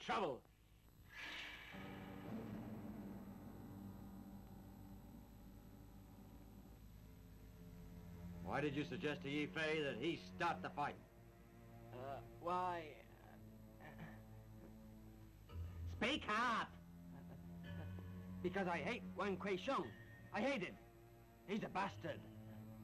trouble. Why did you suggest to Yi Fei that he start the fight? Why... Speak up! Because I hate Wang Kuei Sheng. I hate him. He's a bastard.